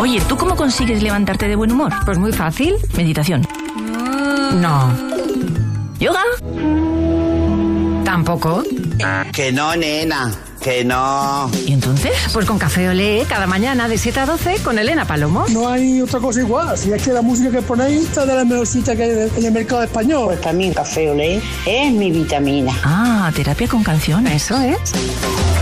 Oye, ¿tú cómo consigues levantarte de buen humor? Pues muy fácil. Meditación. No. ¿Yoga? Tampoco. Que no, nena, que no. ¿Y entonces? Pues con Café Olé, cada mañana de 7 a 12 con Elena Palomo. No hay otra cosa igual. Si es que la música que ponéis está de la mejor cita que hay en el mercado español. Pues también Café Olé es mi vitamina. Ah, terapia con canciones. Eso es.